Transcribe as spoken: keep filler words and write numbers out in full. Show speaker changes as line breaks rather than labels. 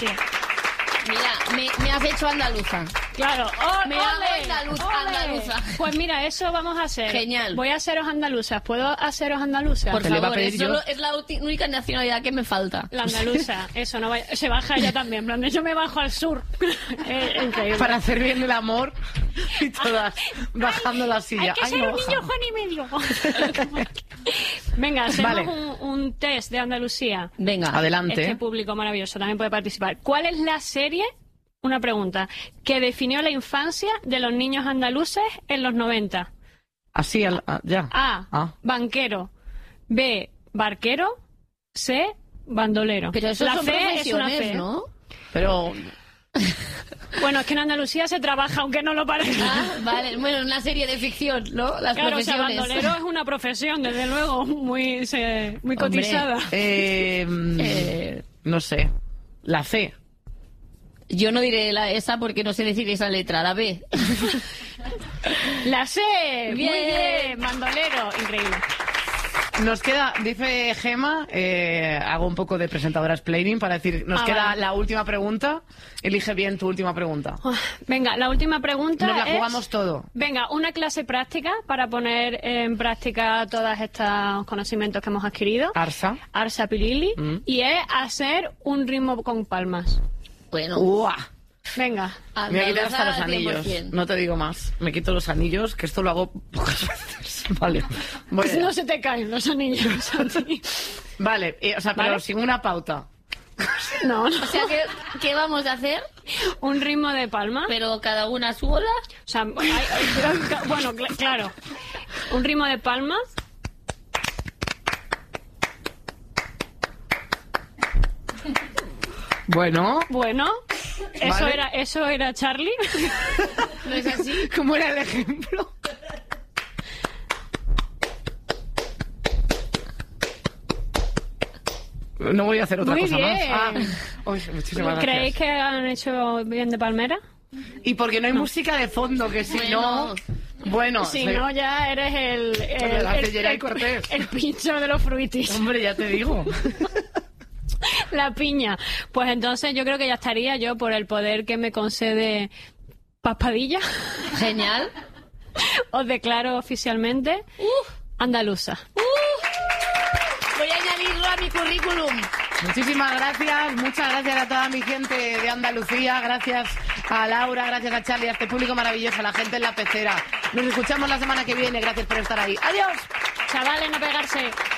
sí.
Mira, me, me has hecho andaluza.
Claro. Oh,
me
ole,
hago andaluz,
ole.
andaluza.
Pues mira, eso vamos a hacer.
Genial.
Voy a haceros andaluzas. ¿Puedo haceros andaluzas?
Por
Te le va a
favor,
pedir
es,
yo.
solo, es la ulti- única nacionalidad que me falta.
La andaluza. Eso, no vaya... Se baja ella también. En plan, de, yo me bajo al sur. Eh, increíble.
Para hacer bien el amor y todas bajando la silla.
Hay que
Ay,
ser
no
un
baja.
niño Juan y medio. Venga, hacemos
Vale.
un, un test de Andalucía.
Venga.
Adelante.
Este público maravilloso también puede participar. ¿Cuál es la serie, una pregunta, que definió la infancia de los niños andaluces en los noventa?
Así, al- a- ya.
A.
Ah.
Banquero. B. Barquero. C. Bandolero.
Pero eso
la
son
C es una
profesiones,
C.
¿no?
Pero
Bueno, es que en Andalucía se trabaja, aunque no lo parezca.
Ah, vale. Bueno, una serie de ficción, ¿no? Las
Claro, o sea,
profesiones.
bandolero es una profesión, desde luego, muy, se- muy
Hombre.
cotizada.
eh,
Eh,
no sé. La C.
yo no diré la esa porque no sé decir esa letra, la B.
La C, muy
Bien.
bien, bandolero, increíble.
Nos queda, dice Gema, eh, hago un poco de presentadora explaining para decir, nos
Ah,
queda
vale.
la última pregunta. Elige bien tu última pregunta.
Uf, Venga, la última pregunta
Nos la
es...
jugamos todo.
Venga, una clase práctica para poner en práctica todos estos conocimientos que hemos adquirido.
Arsa.
Arsa Pilili.
Mm.
Y es hacer un ritmo con palmas.
Bueno.
¡Uah!
Venga.
Me voy a quitar hasta los
andaluza
anillos.
cien por cien.
No te digo más. Me quito los anillos, que esto lo hago pocas veces. Vale. Voy a-
No se te caen los anillos a ti.
Vale, eh, o sea, pero
¿Vale?
sin una pauta.
No, no.
O sea, ¿qué, ¿qué vamos a hacer?
Un ritmo de palmas.
Pero cada una a su bola.
O sea, hay- hay- bueno, cl- claro. Un ritmo de palmas.
Bueno,
Bueno, eso
Vale.
era, eso era Charlie.
¿No es así?
¿cómo era el ejemplo? No voy a hacer otra
Muy
cosa
bien.
más. Ah, uy, muchísimas
¿Creéis
gracias.
que han hecho bien de palmera?
Y porque no hay música de fondo, que si
Bueno.
no... Bueno,
Si
se-
no, ya eres el, el,
Bueno, la
el,
Celleray
el-
Cortés.
el pincho de los fruitis.
hombre, ya te digo.
La piña. Pues entonces yo creo que ya estaría yo por el poder que me concede Paspadilla.
Genial.
Os declaro oficialmente andaluza.
Voy a añadirlo a mi currículum.
Muchísimas gracias, muchas gracias a toda mi gente de Andalucía, gracias a Laura, gracias a Charlie, a este público maravilloso, a la gente en la pecera. Nos escuchamos la semana que viene, gracias por estar ahí. ¡Adiós!
Chavales, no pegarse.